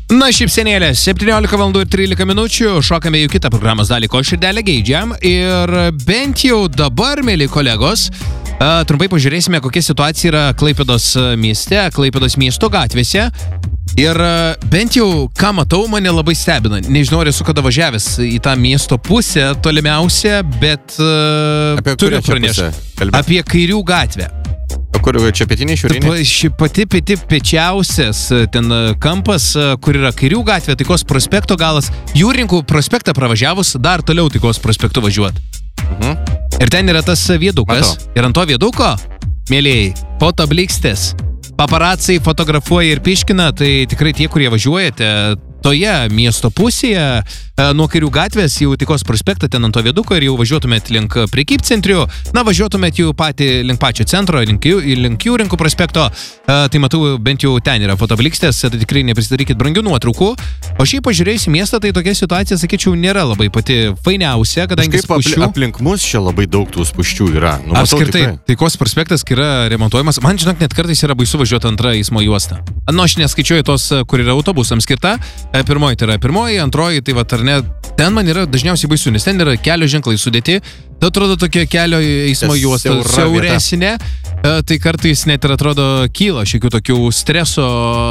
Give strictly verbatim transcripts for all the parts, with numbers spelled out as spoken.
Na, šipsenėlė, septyniolika valandų ir trylika minučių, šokame jau kitą programos dalį, ko širdelę geidžiam. Ir bent jau dabar, mėly kolegos, uh, trumpai pažiūrėsime, kokia situacija yra Klaipėdos mieste, Klaipėdos miesto gatvėse. Ir uh, bent jau, ką matau, mane labai stebina. Nežinau, ar esu kada važiavęs į tą miesto pusę tolimiausią, bet uh, apie turiu pranešti. Apie Kairių gatvę. Kur čia pietinė, šiaurinė? Ši pati pati pečiausias ten kampas, kur yra Kairių gatvė, Taikos prospekto galas. Jūrininkų prospektą pravažiavus, dar toliau Taikos prospektu važiuot. Mhm. Ir ten yra tas viedukas. Matau. Ir ant to vieduko, mėlėjai, fotoblikstės. Paparacai fotografuoja ir piškina, tai tikrai tie, kurie važiuojate toje miesto pusėje, nuo Kairių gatvės jau Taikos prospektą, ten ant to vieduko ir jau važiuotumėt link prekybcentrių, na, važiuotumėt jau patį link pačio centro, link, link Jūrininkų prospekto, tai matau, bent jau ten yra fotoblikstės, tai tikrai neprisidarykit brangių nuotraukų. O šiaip pažiūrėjus į miestą, tai tokia situacija, sakyčiau, nėra labai pati fainiausia, kadangi spūsčių... aplink mus čia labai daug tų spūsčių yra. Nu, apskritai, Taikos prospektas, kai yra remontuojamas, man, žinok, net kartais yra baisu važiuoti antrą eismo juostą. Nu, aš neskaičiuoju tos, kur yra autobusams skirta. Pirmoji tai yra pirmoji, antroji, tai va, ar ne, ten man yra dažniausiai baisu, nes ten yra kelio ženklai sudėti, tai atrodo tokia kelio eismo juosta siauresnė, tai kartais net ir atrodo kyla šiokių tokių streso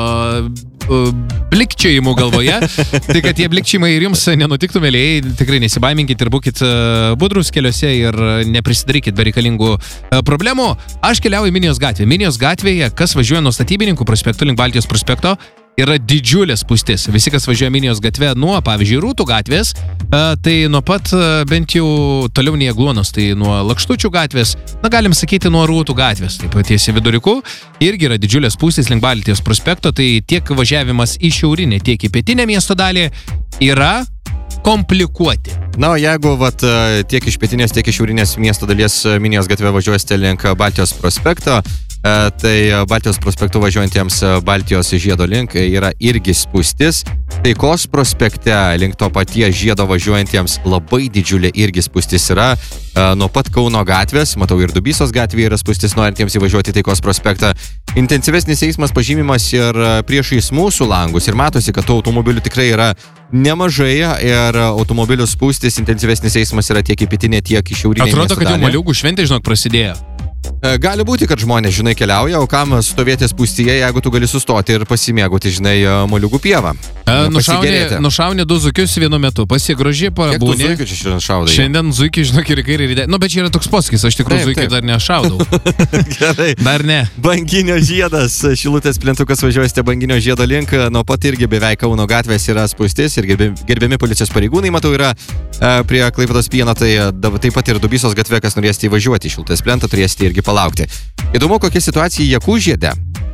blikčiojimų galvoje, tai kad tie blikčiojimai ir jums nenutiktų, mėlėjai, tikrai nesibaiminkit ir būkit budrus keliuose ir neprisidarykit bereikalingų problemų. Aš keliauju Minijos gatvėje. Minijos gatvėje, kas važiuoja nuo Statybininkų prospekto link Baltijos prospekto, yra didžiulė spūstis. Visi, kas važiuoja Minijos gatve nuo, pavyzdžiui, Rūtų gatvės, tai nuo pat bent jau toliau nei Agluonos, tai nuo Lakštučių gatvės, na, galim sakyti, nuo Rūtų gatvės, taip pat tiesiai viduriuku, irgi yra didžiulė spūstis link Baltijos prospekto, tai tiek važiavimas į šiaurinę, tiek į pietinę miesto dalį yra komplikuoti. Na, o jeigu vat, tiek iš pietinės, tiek iš šiaurinės miesto dalies Minijos gatve važiuosite link Baltijos prospekto, tai Baltijos prospektu važiuojantiems Baltijos žiedo link yra irgi spūstis. Taikos prospekte link to paties žiedo važiuojantiems labai didžiulė irgi spūstis yra. Nuo pat Kauno gatvės, matau ir Dubysos gatvėje yra spūstis norintiems įvažiuoti Taikos prospektą. Intensyvesnis eismas pažymimas ir priešais mūsų langus ir matosi, kad tų automobilių tikrai yra nemažai ir automobilių spūstis, intensyvesnis eismas yra tiek į pietinę, tiek į šiaurinę miesto dalį. Atrodo, kad jau Moliūgų šventė, žinok, prasidėjo. Gali būti, kad žmonės, žinai, keliauja, o kam stovėti spūstyje, jeigu tu gali sustoti ir pasimėgauti, žinai, Moliūgų pievą. Nušauni, nušauni du zuikius vienu metu, pasigroži, parabūni. Kiek tu zuikių čia šiandien šaudai? Šiandien zuikiai, žinok, ir kairį ir idėja. Nu, bet čia yra toks posakis, aš tikrųjų zuikiai dar nešaudau. Gerai. Dar ne. Banginio žiedas, Šilutės plentukas važiuosite Banginio žiedo link, nuo pat irgi beveik Kauno gatvės yra spūstis ir gerbiami policijos pareigūnai, matau, yra prie Klaipėdos pieno, tai taip pat ir Dubysos gatve, kas norėsite įvažiuoti į Šilutės plentą, turėsite irgi palaukti. Įdomu, kokia situacija Jakų žiede.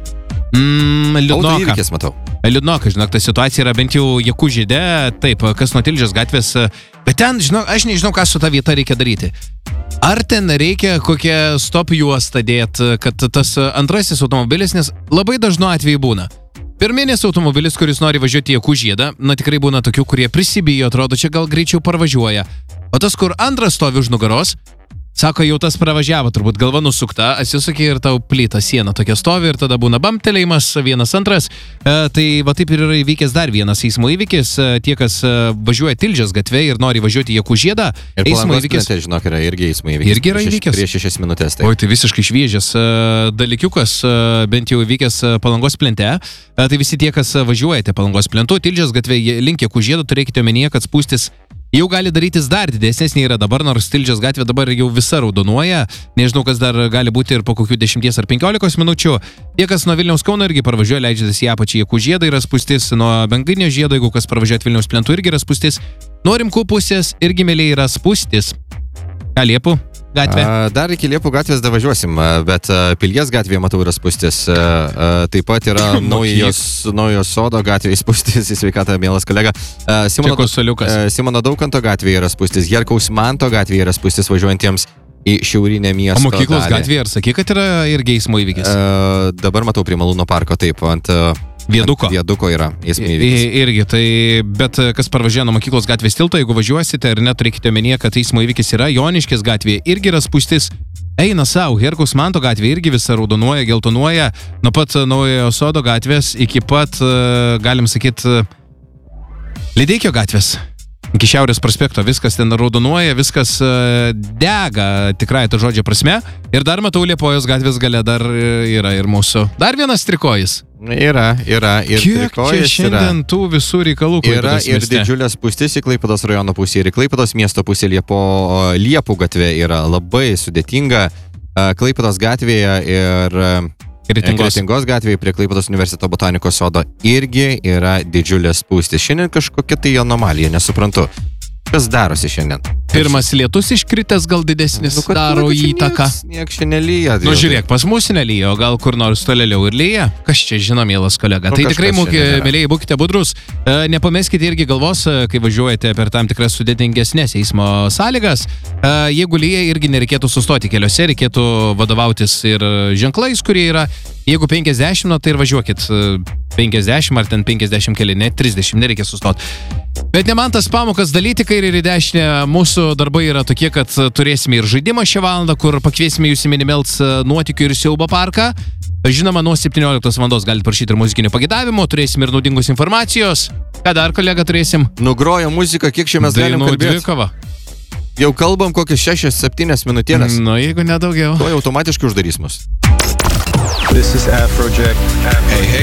Mm, liūdnoka. Matau. Liūdnoka, žinok, ta situacija yra bent jau Jakų žiede, taip, kas nuo Tilžės gatvės, bet ten, žinok, aš nežinau, ką su ta vieta reikia daryti. Ar ten reikia kokią stop juostą dėti, kad tas antrasis automobilis, nes labai dažnu atveju būna. Pirminis automobilis, kuris nori važiuoti į Jakų žiedą, na tikrai būna tokių, kurie prisibijo, atrodo, čia gal greičiau parvažiuoja. O tas, kur antras stovi už nugaros, sako, jau tas pravažiavo, turbūt galva nusukta, atsisukė ir tau plyta siena tokia stovi ir tada būna bamtelėjimas, vienas antras. E, tai va taip ir yra įvykęs dar vienas eismo įvykis. E, tie, kas e, važiuoja Tilžės gatve ir nori važiuoti į Jakų žiedą, eismo įvykis. Ir žinok, yra irgi eismo įvykis. Irgi yra įvykęs. Prieš šešias minutės. Tai. Oi, tai visiškai šviežias e, dalykiukas, e, bent jau įvykęs Palangos plente. E, tai visi tie, kas važiuojate Palangos plentu, Tilžės gatve link Jakų žiedo, turėkite omenyje, kad spūstis jau gali darytis dar didesnės nei yra dabar, nors Tilžės gatvė dabar jau visa raudonuoja. Nežinau, kas dar gali būti ir po kokių dešimties ar penkiolikos minučių. Tie, kas nuo Vilniaus Kauno irgi parvažiuoja, leidžiatės į apačią Jakų žiedą, yra spūstis nuo Banginio žiedo, jeigu kas parvažiuojat Vilniaus plentų, irgi yra spūstis. Nuo Rimkų pusės irgi mėliai yra spūstis. Ką Liepų gatvė? A, dar iki Liepų gatvės davažiuosim, bet Pilies gatvėje, matau, yra spūstis. A, taip pat yra naujos, naujos Sodo gatvėje spūstis, į sveikatą, mielas kolega. A, Simono, a, Simono Daukanto gatvėje yra spūstis, Herkaus Manto gatvėje yra spūstis važiuojantiems į šiaurinę miesto dalį. O mokyklos gatvėje, ar sakai, kad yra irgi eismo įvykis? A, dabar matau prie Malūno parko, taip, ant Vieduko. Vieduko yra eismo įvykis. Irgi, tai, bet kas parvažiuoja nuo mokyklos gatvės tilto, jeigu važiuosite ir neturėkite omenyje, kad eismo įvykis yra, Joniškės gatvėje irgi yra spūstis. Eina savo, Herkaus Manto gatvė irgi visa raudonuoja, geltonuoja, nuo pat Naujojo Sodo gatvės iki pat, galim sakyti, Lideikio gatvės. Iki Šiaurės prospekto viskas ten raudonuoja, viskas dega, tikrai to žodžio prasme. Ir dar matau, Liepojos gatvės gale dar yra ir mūsų. Dar vienas trikojis. Yra, yra. Ir kiek čia šiandien yra, tų visų reikalų Klaipėdos yra ir mieste? Didžiulės spūstis į Klaipėdos rajono pusę ir į Klaipėdos miesto pusę. Liepo, Liepų gatvė yra labai sudėtinga. Klaipėdos gatvėje ir Kretingos. Kretingos gatvėje prie Klaipėdos universiteto botanikos sodo irgi yra didžiulės spūstis. Šiandien kažkokia tai anomalija, nesuprantu. Kas darosi šiandien? Pirmas lietus iškritęs, gal didesnis, nu, daro įtaką. Nieks, nieks čia nelyja. Nu, žiūrėk, pas mūsų nelyja, o gal kur nors tolėliau ir lyja. Kas čia žino, mielas kolega. Nu, tai tikrai, mėlyjei, būkite budrus. E, nepameskite irgi galvos, kai važiuojate per tam tikras sudėtingesnės eismo sąlygas. E, jeigu lyja, irgi nereikėtų sustoti keliuose, reikėtų vadovautis ir ženklais, kurie yra. Jeigu penkiasdešimt, na, tai ir važiuokit penkiasdešimt ar ten penkiasdešimt keli, ne trisdešimt, nereikia sustoti. Bet ne man tas pamokas dalyti kairį ir į dešinę. Mūsų darbai yra tokie, kad turėsime ir žaidimą šią valandą, kur pakviesime jūs į Minimelts nuotykių ir siaubo parką. Žinoma, nuo septynioliktos valandos galite prašyti ir muzikinių pagėdavimų, turėsim ir naudingos informacijos. Ką dar, kolega, turėsim? Nugrojo muziką, kiek čia mes galim kalbėti? Dvikova. Jau kalbam kokias šešias septynias minutėlės. Nu, jeigu nedaugiau. To automatiškai uždarys mus. This is Afrojack. Hey, hey.